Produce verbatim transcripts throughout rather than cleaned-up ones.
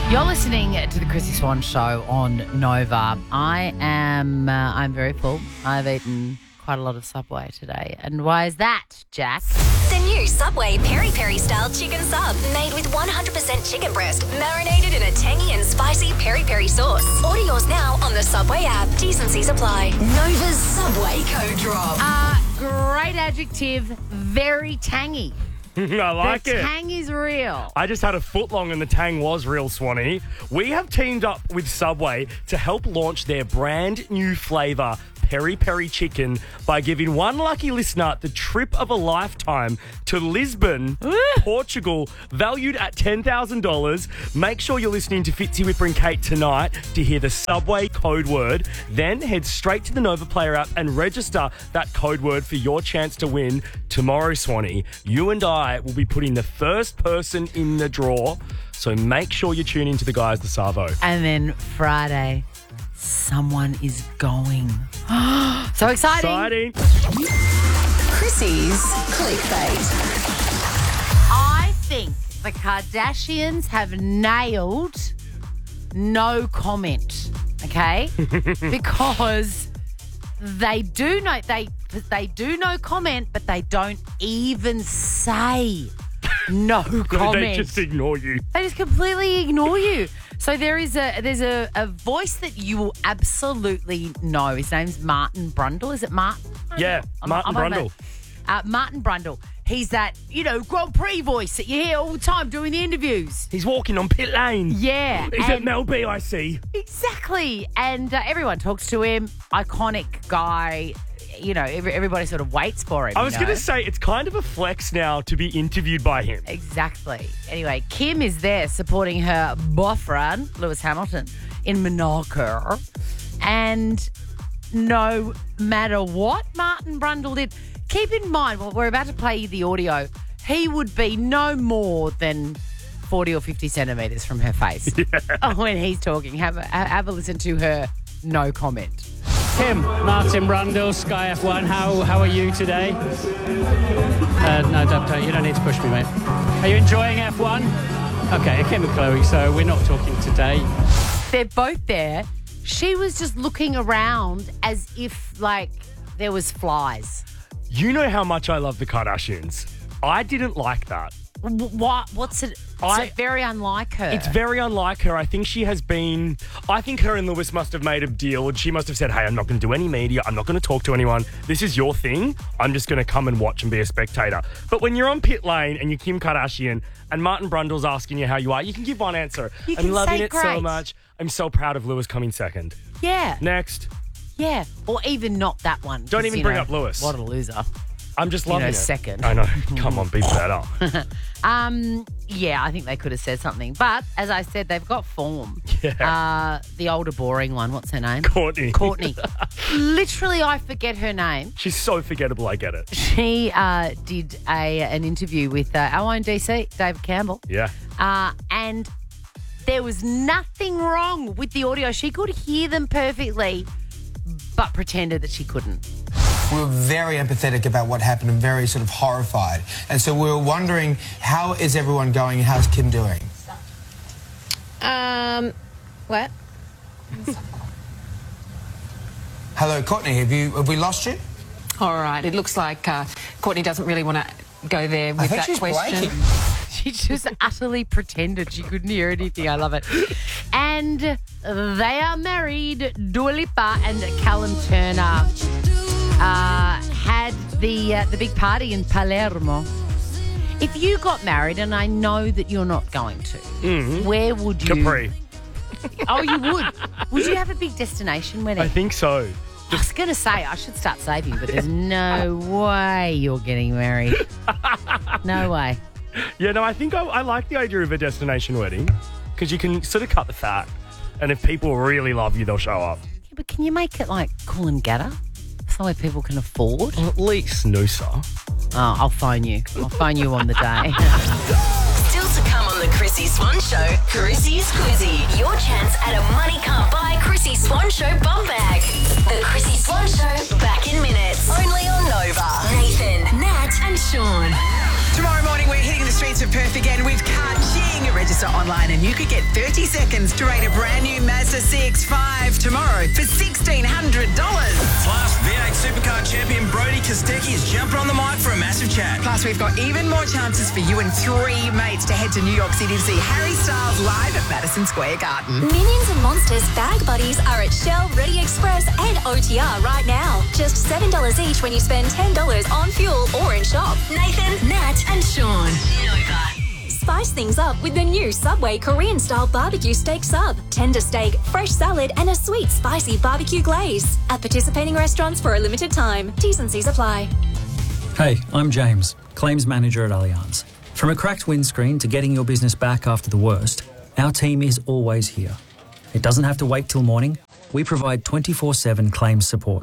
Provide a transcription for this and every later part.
You're listening to the Chrissy Swan Show on Nova. I am, uh, I'm very full. I've eaten quite a lot of Subway today. And why is that, Jack? The new Subway Peri Peri style chicken sub, made with one hundred percent chicken breast, marinated in a tangy and spicy peri peri sauce. Order yours now on the Subway app. T's and C's apply. Nova's Subway code drop. Uh, great adjective, very tangy. I like the it. tang is real. I just had a foot long and the tang was real, Swanee. We have teamed up with Subway to help launch their brand new flavour, Peri Peri Chicken, by giving one lucky listener the trip of a lifetime to Lisbon, Portugal, valued at ten thousand dollars. Make sure you're listening to Fitzy, Whipper and Kate tonight to hear the Subway code word. Then head straight to the Nova Player app and register that code word for your chance to win tomorrow, Swanee. You and I will be putting the first person in the draw, so make sure you tune into the guys, the Savo. And then Friday, someone is going. So exciting. Exciting. Chrissy's Clickbait. I think the Kardashians have nailed no comment, okay? Because they do know they they do no comment, but they don't even say no comment. They just ignore you. They just completely ignore you. So there is a there's a, a voice that you will absolutely know. His name's Martin Brundle. Is it Martin? Yeah, I'm- Martin I'm on Brundle. that. Uh, Martin Brundle. He's that, you know, Grand Prix voice that you hear all the time doing the interviews. He's walking on pit lane. Yeah. He's at and- Mel B, I see. Exactly. And uh, everyone talks to him. Iconic guy. You know, every, everybody sort of waits for him. I was you know? going to say, it's kind of a flex now to be interviewed by him. Exactly. Anyway, Kim is there supporting her boyfriend, Lewis Hamilton, in Monaco. And no matter what Martin Brundle did, keep in mind, well, we're about to play you the audio, he would be no more than forty or fifty centimetres from her face yeah. when he's talking. Have a, have a listen to her no comment. Kim, Martin Brundle, Sky F one. How how are you today? Uh, no, don't, don't, you don't need to push me, mate. Are you enjoying F one? Okay, Kim and Chloe, so we're not talking today. They're both there. She was just looking around as if, like, there was flies. You know how much I love the Kardashians. I didn't like that. What? What's it? I- It's very unlike her. It's very unlike her. I think she has been... I think her and Lewis must have made a deal, and she must have said, hey, I'm not going to do any media. I'm not going to talk to anyone. This is your thing. I'm just going to come and watch and be a spectator. But when you're on pit lane and you're Kim Kardashian and Martin Brundle's asking you how you are, you can give one answer. You I'm can loving say it so great. much. I'm so proud of Lewis coming second. Yeah. Next. Yeah. Or even not that one. Don't 'cause, even you bring know, up Lewis. What a loser. I'm just You loving know, it. second. I know. Come on, be better. Um. Yeah, I think they could have said something. But, as I said, they've got form. Yeah. Uh, the older, boring one. What's her name? Courtney. Courtney. Literally, I forget her name. She's so forgettable, I get it. She uh, did a an interview with uh, our own D C, David Campbell. Yeah. Uh, and there was nothing wrong with the audio. She could hear them perfectly, but pretended that she couldn't. We were very empathetic about what happened and very sort of horrified. And so we were wondering, how is everyone going and how's Kim doing? Um, what? Hello, Courtney, have you have we lost you? All right. It looks like uh, Courtney doesn't really want to go there with I think that she's question. breaking. She just utterly pretended she couldn't hear anything. I love it. And they are married. Dua Lipa and Callum Turner uh, had the uh, the big party in Palermo. If you got married, and I know that you're not going to, Mm-hmm. where would you? Capri. Oh, you would. Would you have a big destination wedding? I think so. I was going to say I should start saving, but there's no way you're getting married. No way. Yeah, no, I think I, I like the idea of a destination wedding because you can sort of cut the fat. And if people really love you, they'll show up. Yeah, but can you make it like Coolangatta? Somewhere people can afford? Well, at least Noosa. Oh, I'll phone you. I'll phone you on the day. Still to come on the Chrissy Swan Show, Chrissy's Quizzy. Your chance at a money can't buy Chrissy Swan Show bum bag. The Chrissy Swan Show, back in minutes. Only on Nova. Nathan, Nat and Sean. Tomorrow morning, we're hitting the streets of Perth again with Ka Ching. Register Mazda online and you could get thirty seconds to rate a brand new Mazda C X five tomorrow for sixteen hundred dollars. Plus, V eight Supercar champion Brody Kostecki is jumping on the mic for a massive chat. Plus, we've got even more chances for you and three mates to head to New York City to see Harry Styles live at Madison Square Garden. Minions and Monsters bag buddies are at Shell, Ready Express and O T R right now. Just seven dollars each when you spend ten dollars on fuel or in shop. Nathan, Nat and Sean. Nova. Spice things up with the new Subway Korean-style barbecue steak sub. Tender steak, fresh salad and a sweet, spicy barbecue glaze. At participating restaurants for a limited time. T's and C's apply. Hey, I'm James, Claims Manager at Allianz. From a cracked windscreen to getting your business back after the worst, our team is always here. It doesn't have to wait till morning. We provide twenty-four seven claims support.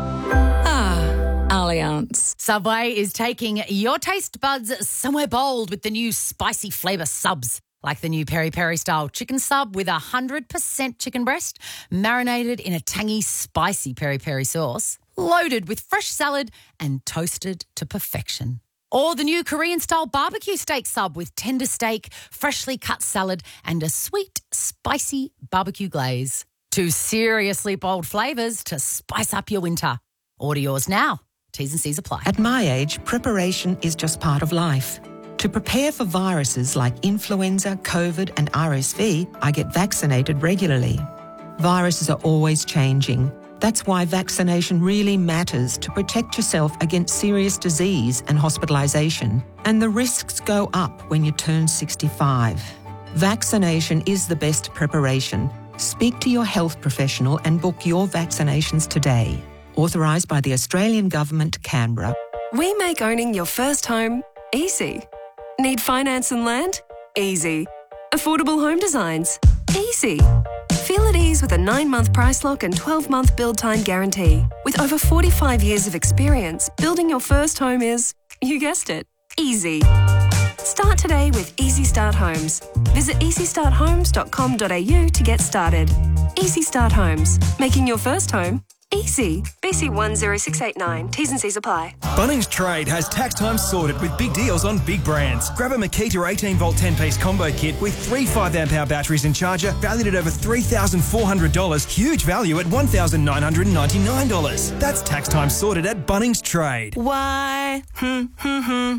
Allianz. Subway is taking your taste buds somewhere bold with the new spicy flavour subs, like the new peri peri style chicken sub with one hundred percent chicken breast, marinated in a tangy, spicy peri peri sauce, loaded with fresh salad and toasted to perfection. Or the new Korean style barbecue steak sub with tender steak, freshly cut salad and a sweet, spicy barbecue glaze. Two seriously bold flavours to spice up your winter. Order yours now. T's and C's apply. At my age, preparation is just part of life. To prepare for viruses like influenza, COVID and R S V, I get vaccinated regularly. Viruses are always changing. That's why vaccination really matters to protect yourself against serious disease and hospitalisation. And the risks go up when you turn sixty-five. Vaccination is the best preparation. Speak to your health professional and book your vaccinations today. Authorised by the Australian Government, Canberra. We make owning your first home easy. Need finance and land? Easy. Affordable home designs? Easy. Feel at ease with a nine-month price lock and twelve-month build time guarantee. With over forty-five years of experience, building your first home is, you guessed it, easy. Start today with Easy Start Homes. Visit easy start homes dot com dot a u to get started. Easy Start Homes. Making your first home easy. B C one zero six eight nine. T's and C's apply. Bunnings Trade has tax time sorted with big deals on big brands. Grab a Makita eighteen volt ten piece combo kit with three five amp hour batteries and charger valued at over three thousand four hundred dollars. Huge value at one thousand nine hundred ninety-nine dollars. That's tax time sorted at Bunnings Trade. Why? Hmm, hmm, hmm.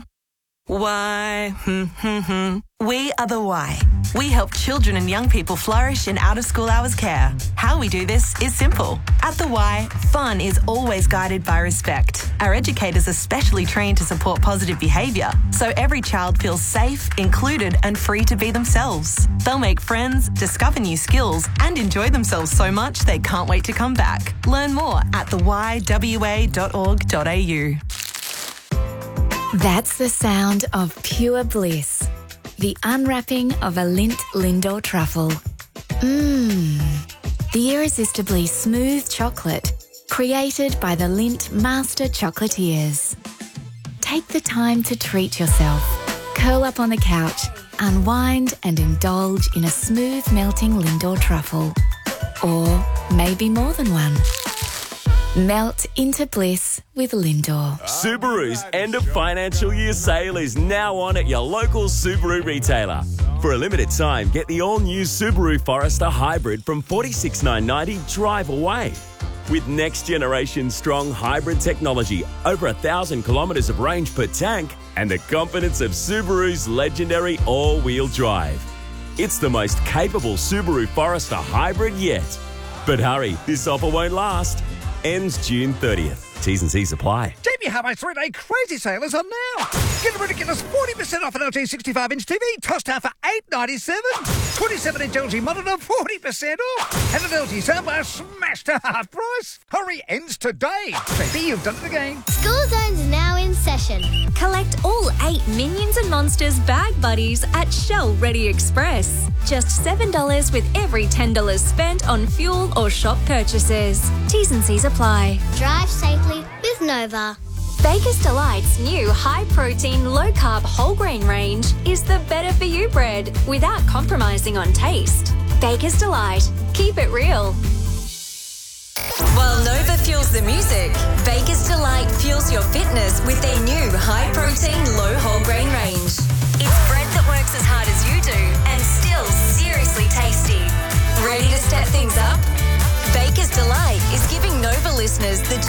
Why? Hmm, hmm, hmm. We are the Why. We help children and young people flourish in out-of-school hours care. How we do this is simple. At the Y, fun is always guided by respect. Our educators are specially trained to support positive behaviour, so every child feels safe, included and free to be themselves. They'll make friends, discover new skills and enjoy themselves so much they can't wait to come back. Learn more at the y w a dot org dot a u. That's the sound of pure bliss. The unwrapping of a Lindt Lindor truffle. Mmm. The irresistibly smooth chocolate created by the Lindt Master Chocolatiers. Take the time to treat yourself. Curl up on the couch, unwind and indulge in a smooth melting Lindor truffle. Or maybe more than one. Melt into bliss with Lindor. Subaru's end of financial year sale is now on at your local Subaru retailer. For a limited time, get the all-new Subaru Forester Hybrid from forty-six thousand nine hundred ninety drive away. With next-generation strong hybrid technology, over a thousand kilometres of range per tank, and the confidence of Subaru's legendary all-wheel drive. It's the most capable Subaru Forester Hybrid yet. But hurry, this offer won't last. Ends June thirtieth. T's and C's apply. J B Hi-Fi three-day crazy sale is on now. Get a ridiculous forty percent off an L G sixty-five inch T V, tossed out for eight ninety-seven. twenty-seven inch L G monitor, forty percent off. And an L G soundbar smashed to half price. Hurry, ends today. J B, you've done it again. School Zone's now in session. Collect all eight Minions and Monsters bag buddies at Shell Ready Express. Just seven dollars with every ten dollars spent on fuel or shop purchases. T's and C's apply. Drive safely with Nova. Baker's Delight's new high-protein, low-carb whole grain range is the better-for-you bread without compromising on taste. Baker's Delight. Keep it real. While Nova fuels the music, Baker's Delight fuels your fitness with their new high-protein, low whole grain range. It's bread that works as hard as you do and still listeners the